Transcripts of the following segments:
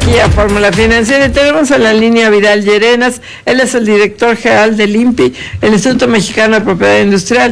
aquí a Fórmula Financiera y tenemos en la línea Vidal Llerenas. Él es el director general del INPI, el Instituto Mexicano de Propiedad Industrial.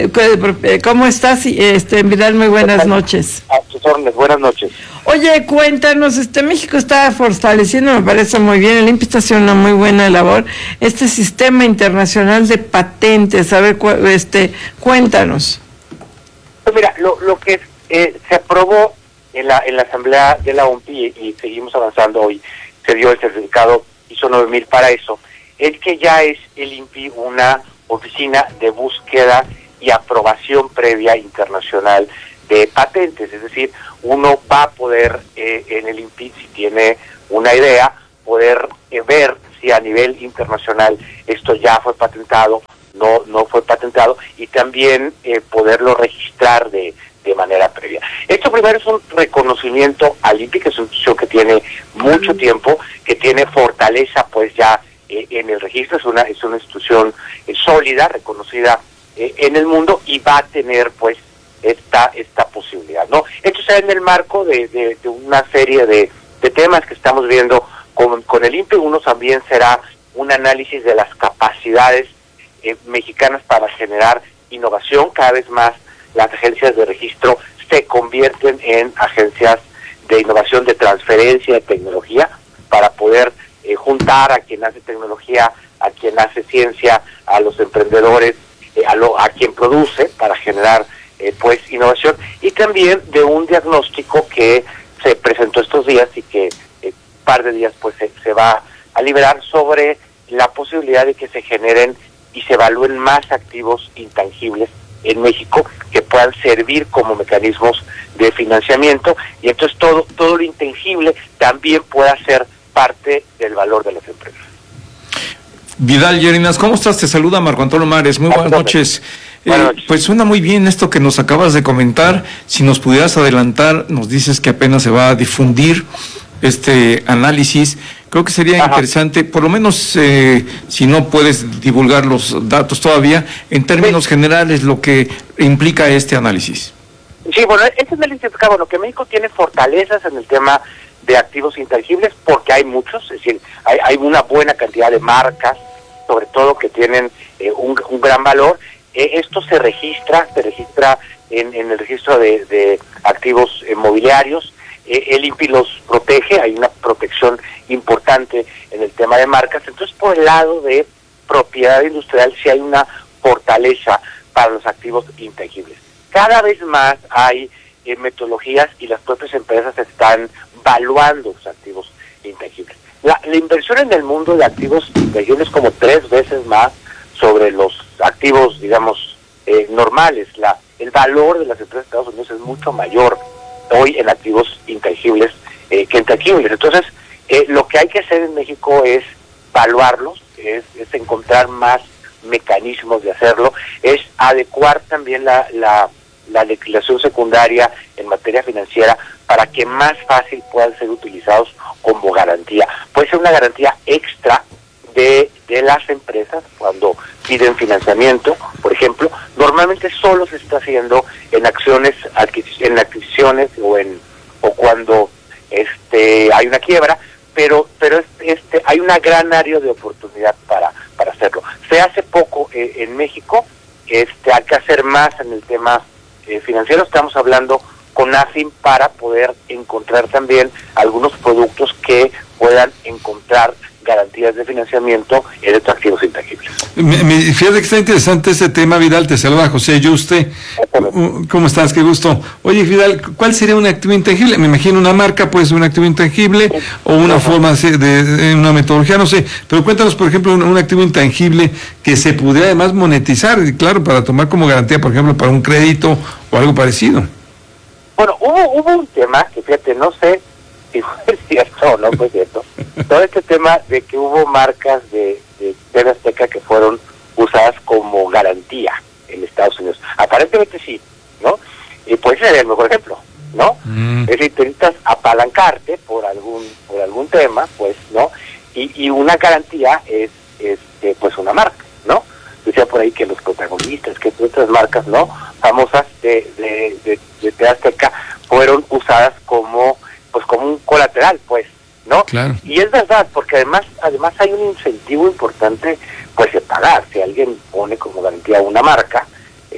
¿Cómo estás, Vidal? Muy buenas noches. A tus órdenes, buenas noches. Oye, cuéntanos, México está fortaleciendo, me parece muy bien, el INPI está haciendo una muy buena labor, este sistema internacional de patentes. A ver, cuéntanos. Pues mira, lo que se aprobó en la asamblea de la OMPI y seguimos avanzando hoy, se dio el certificado ISO 9000 para eso, es que ya es el INPI una oficina de búsqueda y aprobación previa internacional de patentes, es decir, uno va a poder en el INPI, si tiene una idea, poder ver si a nivel internacional esto ya fue patentado, no fue patentado, y también poderlo registrar de manera previa. Esto primero es un reconocimiento al INPI, que es una institución que tiene mucho tiempo, que tiene fortaleza pues ya en el registro, es una institución sólida, reconocida en el mundo, y va a tener pues esta posibilidad, ¿no? Esto está en el marco de una serie de temas que estamos viendo con el INPI. Uno también será un análisis de las capacidades mexicanas para generar innovación. Cada vez más las agencias de registro se convierten en agencias de innovación, de transferencia de tecnología, para poder juntar a quien hace tecnología, a quien hace ciencia, a los emprendedores, a quien produce, para generar pues innovación, y también de un diagnóstico que se presentó estos días y que par de días pues se va a liberar sobre la posibilidad de que se generen y se evalúen más activos intangibles en México que puedan servir como mecanismos de financiamiento, y entonces todo lo intangible también pueda ser parte del valor de las empresas. Vidal Llerenas, ¿cómo estás? Te saluda Marco Antonio Mares, muy buenas noches. Pues suena muy bien esto que nos acabas de comentar. Si nos pudieras adelantar, nos dices que apenas se va a difundir este análisis. Creo que sería interesante, por lo menos si no puedes divulgar los datos todavía, en términos generales, lo que implica este análisis. Sí, bueno, este análisis explica, bueno, que México tiene fortalezas en el tema de activos intangibles, porque hay muchos, es decir, hay una buena cantidad de marcas, sobre todo, que tienen un gran valor. Esto se registra en el registro de activos mobiliarios. El INPI los protege, hay una protección importante en el tema de marcas. Entonces, por el lado de propiedad industrial, sí hay una fortaleza para los activos intangibles. Cada vez más hay metodologías, y las propias empresas están valuando los activos intangibles. La inversión en el mundo de activos intangibles es como 3 veces más sobre los activos, digamos, normales. El valor de las empresas de Estados Unidos es mucho mayor hoy en activos intangibles que intangibles. Entonces, lo que hay que hacer en México es valuarlos, es encontrar más mecanismos de hacerlo, es adecuar también la legislación secundaria en materia financiera para que más fácil puedan ser utilizados como garantía. Puede ser una garantía extra de las empresas cuando piden financiamiento, por ejemplo. Normalmente solo se está haciendo en adquisiciones o cuando hay una quiebra, pero hay una gran área de oportunidad para hacerlo. Se hace poco en México, hay que hacer más en el tema financiero. Estamos hablando con AFIN para poder encontrar también algunos productos que puedan encontrar garantías de financiamiento de activos intangibles. Fíjate que está interesante este tema, Vidal. Te saluda José Yuste. ¿Cómo estás? Qué gusto. Oye, Vidal, ¿cuál sería un activo intangible? Me imagino una marca, pues, un activo intangible, o una forma de una metodología, no sé. Pero cuéntanos, por ejemplo, un activo intangible que se pudiera además monetizar, y claro, para tomar como garantía, por ejemplo, para un crédito o algo parecido. Bueno, hubo un tema que, fíjate, no sé si fue cierto o no fue cierto, todo este tema de que hubo marcas de TV Azteca que fueron usadas como garantía en Estados Unidos. Aparentemente sí, ¿no? Y pues ese sería el mejor ejemplo, ¿no? Es decir, te necesitas apalancarte por algún tema, pues, ¿no? Y una garantía es pues una marca, ¿no? Decía por ahí que los protagonistas, que otras marcas, ¿no?, famosas de TV Azteca fueron usadas como un colateral, pues, ¿no? Claro. Y es verdad, porque además hay un incentivo importante, pues, de pagar. Si alguien pone como garantía una marca,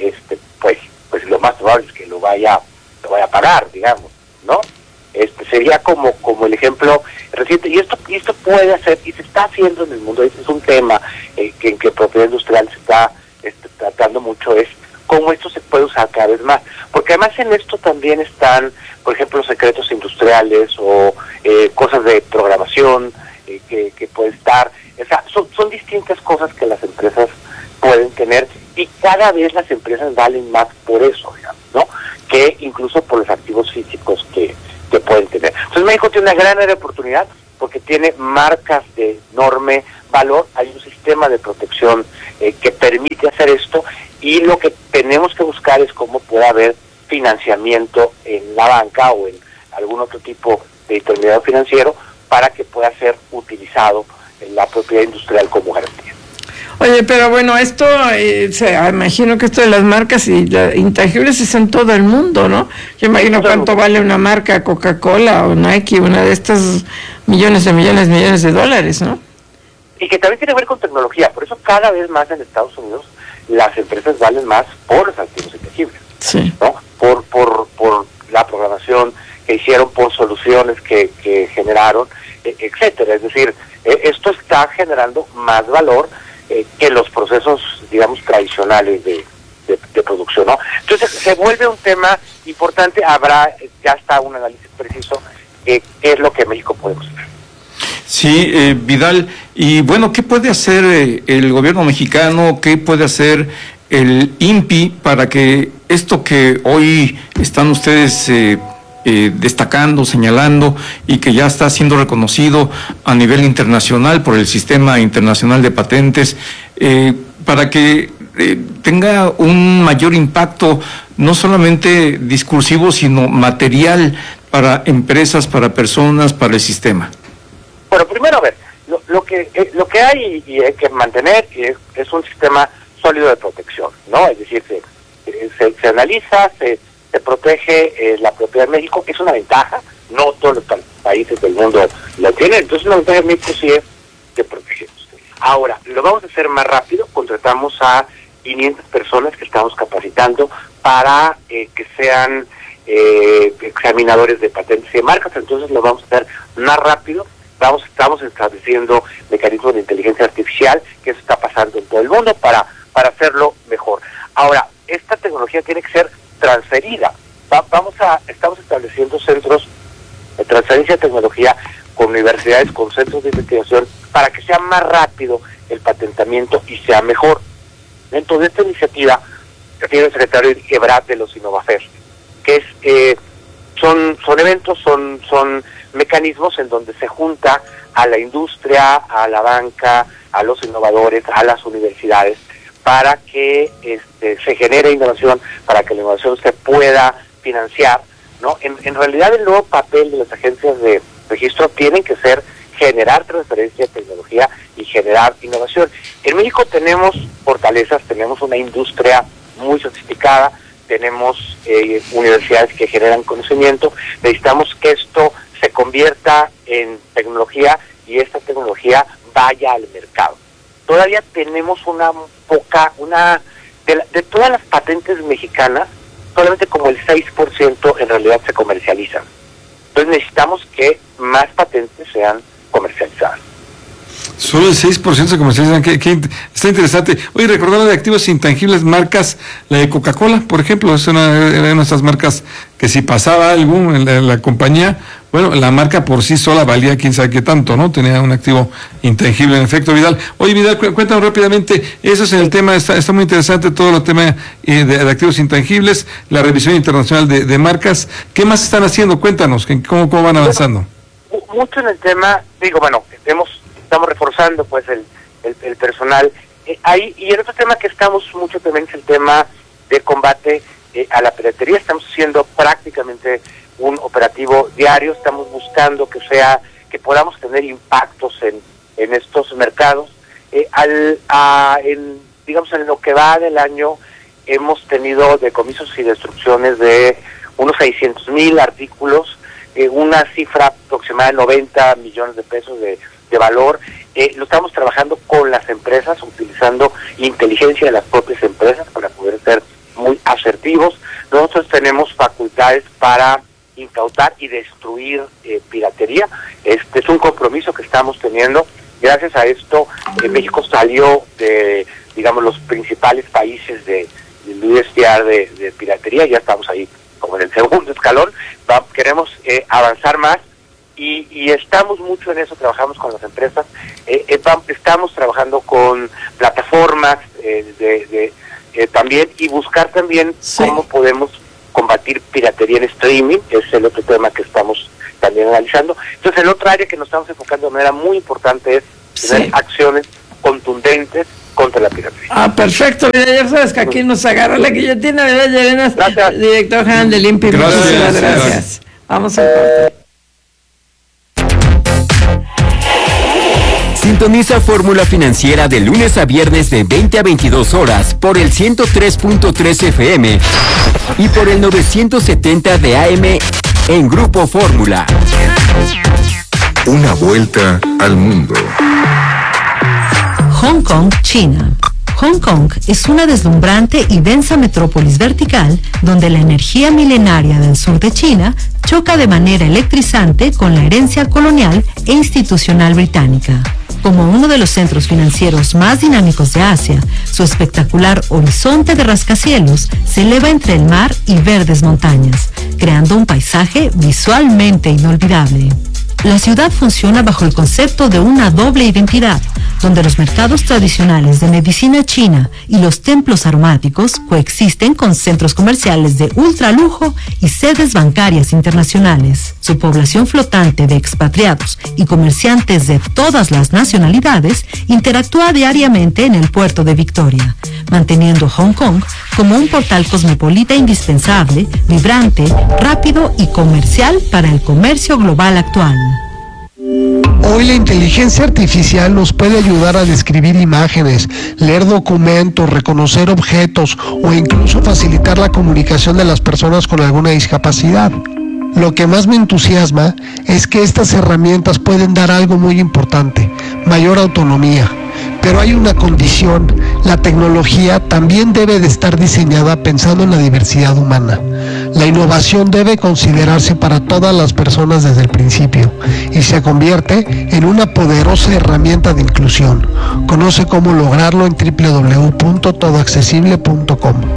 pues lo más probable es que lo vaya a pagar, digamos, ¿no? Sería como el ejemplo reciente, y esto puede hacer, y se está haciendo en el mundo. Este es un tema en que propiedad industrial se está tratando mucho, es cómo esto se puede usar cada vez más, porque además en esto también están, por ejemplo, secretos industriales o cosas de programación que puede estar, o sea, son distintas cosas que las empresas pueden tener, y cada vez las empresas valen más por eso, digamos, ¿no? Que incluso por los activos físicos que pueden tener. Entonces México tiene una gran área de oportunidad porque tiene marcas de enorme valor, hay un sistema de protección que permite hacer esto, y lo que tenemos que buscar es cómo pueda haber financiamiento en la banca o en algún otro tipo de intermediario financiero para que pueda ser utilizado en la propiedad industrial como garantía. Oye, pero bueno, esto, imagino que esto de las marcas y intangibles es en todo el mundo, ¿no? Yo imagino cuánto vale una marca, Coca-Cola o Nike, una de estas millones de dólares, ¿no? Y que también tiene que ver con tecnología, por eso cada vez más en Estados Unidos las empresas valen más por los activos intangibles, sí, ¿no? Por la programación que hicieron, por soluciones que generaron, etcétera. Es decir, esto está generando más valor que los procesos, digamos, tradicionales de producción, ¿no? Entonces se vuelve un tema importante. Ya está un análisis preciso qué es lo que México puede hacer. Sí, Vidal, y bueno, ¿qué puede hacer el gobierno mexicano? ¿Qué puede hacer el INPI para que esto que hoy están ustedes destacando, señalando, y que ya está siendo reconocido a nivel internacional por el Sistema Internacional de Patentes, para que tenga un mayor impacto, no solamente discursivo, sino material para empresas, para personas, para el sistema? Bueno, primero, a ver, lo que hay y hay que mantener es un sistema sólido de protección, ¿no? Es decir, se analiza, se protege la propiedad de México, que es una ventaja, no todos los países del mundo lo tienen, entonces la ventaja de México sí es de protegernos. Ahora, lo vamos a hacer más rápido, contratamos a 500 personas que estamos capacitando para que sean examinadores de patentes y de marcas, entonces lo vamos a hacer más rápido. Estamos estableciendo mecanismos de inteligencia artificial, que eso está pasando en todo el mundo, para hacerlo mejor. Ahora, esta tecnología tiene que ser transferida. Estamos estableciendo centros de transferencia de tecnología con universidades, con centros de investigación, para que sea más rápido el patentamiento y sea mejor. Entonces, esta iniciativa que tiene el secretario Ebrard de los Innovafer, que es son eventos, son mecanismos en donde se junta a la industria, a la banca, a los innovadores, a las universidades, para que se genere innovación, para que la innovación se pueda financiar, ¿no? En realidad el nuevo papel de las agencias de registro tienen que ser generar transferencia de tecnología y generar innovación. En México tenemos fortalezas, tenemos una industria muy sofisticada, tenemos universidades que generan conocimiento, necesitamos que esto se convierta en tecnología y esta tecnología vaya al mercado. Todavía tenemos de todas las patentes mexicanas, solamente como el 6% en realidad se comercializan. Entonces necesitamos que más patentes sean comercializadas. Solo el 6% se comercializan, está interesante. Oye, recordando de activos intangibles, marcas, la de Coca-Cola, por ejemplo, es una de nuestras marcas que si pasaba algo en la compañía, bueno, la marca por sí sola valía quién sabe qué tanto, ¿no? Tenía un activo intangible, en efecto, Vidal. Oye, Vidal, cuéntanos rápidamente, eso es en el tema, está muy interesante todo el tema de activos intangibles, la revisión internacional de marcas. ¿Qué más están haciendo? Cuéntanos, ¿cómo van avanzando? Mucho en el tema, estamos reforzando pues el personal. Y el otro tema que estamos mucho también es el tema de combate a la piratería. Estamos haciendo prácticamente un operativo diario, estamos buscando que podamos tener impactos en estos mercados. En lo que va del año hemos tenido decomisos y destrucciones de unos 600,000 artículos una cifra aproximada de 90 millones de pesos de valor. Lo estamos trabajando con las empresas, utilizando inteligencia de las propias empresas para poder ser muy asertivos. Nosotros tenemos facultades para incautar y destruir piratería. Este es un compromiso que estamos teniendo. Gracias a esto, México salió de, digamos, los principales países de piratería. Ya estamos ahí como en el segundo escalón. Queremos avanzar más y estamos mucho en eso. Trabajamos con las empresas, estamos trabajando con plataformas también, y buscar también cómo podemos combatir piratería en streaming. Es el otro tema que estamos también analizando. Entonces, el otro área que nos estamos enfocando de manera muy importante es tener acciones contundentes contra la piratería. Perfecto. Ya sabes que aquí nos agarra la guillotina, ¿verdad, Llerenas? Gracias. Director general del INPI. Muchísimas gracias. Vamos a cortar. Sintoniza Fórmula Financiera de lunes a viernes de 20 a 22 horas por el 103.3 FM y por el 970 de AM en Grupo Fórmula. Una vuelta al mundo. Hong Kong, China. Hong Kong es una deslumbrante y densa metrópolis vertical donde la energía milenaria del sur de China choca de manera electrizante con la herencia colonial e institucional británica. Como uno de los centros financieros más dinámicos de Asia, su espectacular horizonte de rascacielos se eleva entre el mar y verdes montañas, creando un paisaje visualmente inolvidable. La ciudad funciona bajo el concepto de una doble identidad, donde los mercados tradicionales de medicina china y los templos aromáticos coexisten con centros comerciales de ultralujo y sedes bancarias internacionales. Su población flotante de expatriados y comerciantes de todas las nacionalidades interactúa diariamente en el puerto de Victoria, manteniendo Hong Kong como un portal cosmopolita indispensable, vibrante, rápido y comercial para el comercio global actual. Hoy la inteligencia artificial nos puede ayudar a describir imágenes, leer documentos, reconocer objetos o incluso facilitar la comunicación de las personas con alguna discapacidad. Lo que más me entusiasma es que estas herramientas pueden dar algo muy importante, mayor autonomía. Pero hay una condición: la tecnología también debe de estar diseñada pensando en la diversidad humana. La innovación debe considerarse para todas las personas desde el principio y se convierte en una poderosa herramienta de inclusión. Conoce cómo lograrlo en www.todoaccesible.com.